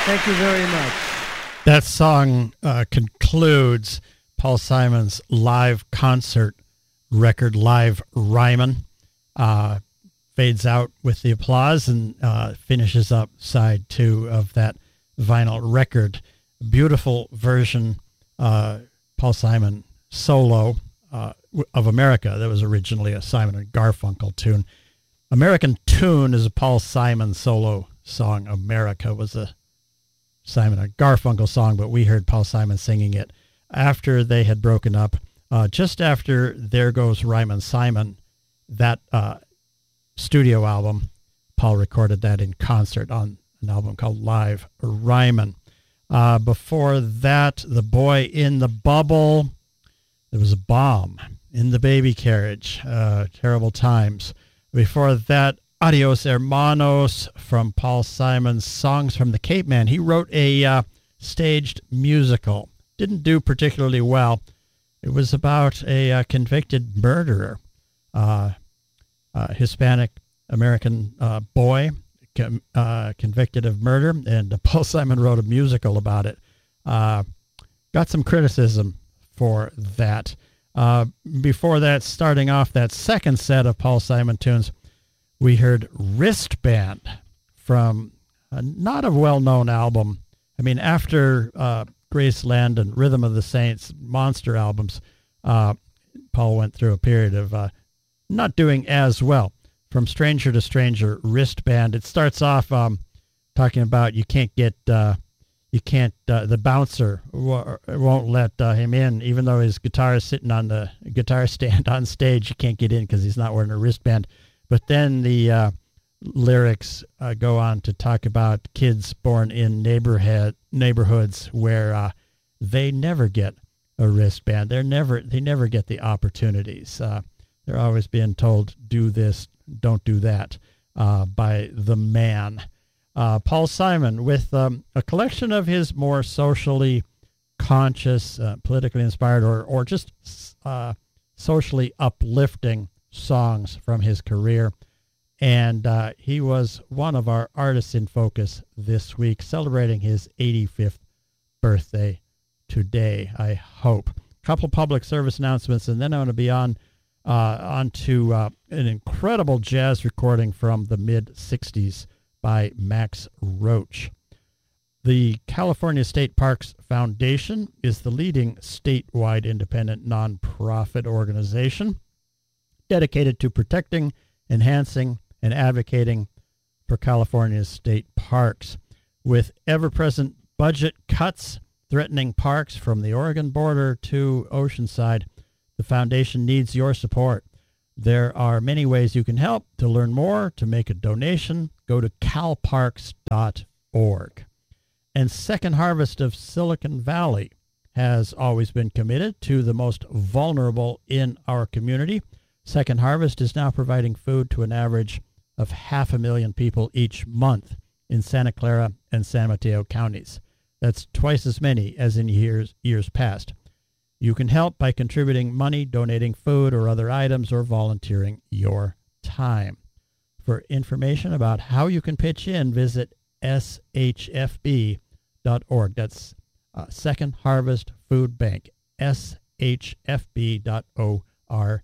Thank you very much. That song concludes Paul Simon's live concert record, Live Ryman. Fades out with the applause and finishes up side 2 of that vinyl record. Beautiful version, Paul Simon solo of America. That was originally a Simon and Garfunkel tune. American Tune is a Paul Simon solo song. America was a Simon and Garfunkel song, but we heard Paul Simon singing it after they had broken up. Just after There Goes Ryman Simon, that studio album, Paul recorded that in concert on an album called Live Ryman. Before that, The Boy in the Bubble. There was a bomb in the baby carriage. Terrible times. Before that, Adios Hermanos from Paul Simon's Songs from the Cape Man. He wrote a staged musical. Didn't do particularly well. It was about a convicted murderer, Hispanic American boy convicted of murder, and Paul Simon wrote a musical about it. Got some criticism for that. Before that, starting off that second set of Paul Simon tunes, we heard Wristband from not a well-known album. I mean, after Graceland and Rhythm of the Saints, monster albums, Paul went through a period of not doing as well. From Stranger to Stranger, Wristband. It starts off talking about the bouncer won't let him in, even though his guitar is sitting on the guitar stand on stage. You can't get in because he's not wearing a wristband. But then the lyrics go on to talk about kids born in neighborhoods where they never get a wristband. They never get the opportunities. They're always being told, do this, don't do that, by the man. Paul Simon with a collection of his more socially conscious, politically inspired, or just socially uplifting songs from his career. And he was one of our artists in focus this week, celebrating his 85th birthday today, I hope. A couple public service announcements, and then I'm going to be on to an incredible jazz recording from the mid-'60s by Max Roach. The California State Parks Foundation is the leading statewide independent nonprofit organization dedicated to protecting, enhancing, and advocating for California's state parks. With ever-present budget cuts threatening parks from the Oregon border to Oceanside, the foundation needs your support. There are many ways you can help. To learn more, to make a donation, go to calparks.org. And Second Harvest of Silicon Valley has always been committed to the most vulnerable in our community. Second Harvest is now providing food to an average of 500,000 people each month in Santa Clara and San Mateo counties. That's twice as many as in years past. You can help by contributing money, donating food or other items, or volunteering your time. For information about how you can pitch in, visit shfb.org. That's Second Harvest Food Bank, shfb.org.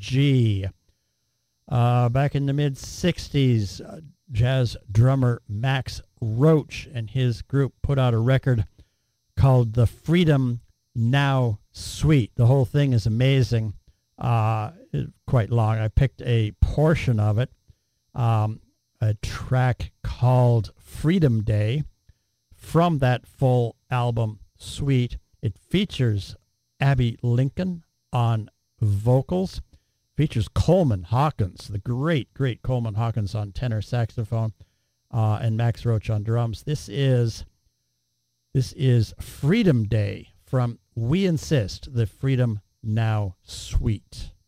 Back in the mid-'60s, jazz drummer Max Roach and his group put out a record called The Freedom Now Suite. The whole thing is amazing, quite long. I picked a portion of it, a track called Freedom Day from that full album suite. It features Abby Lincoln on vocals, features Coleman Hawkins, the great Coleman Hawkins on tenor saxophone, and Max Roach on drums. This is Freedom Day from We Insist, the Freedom Now Suite.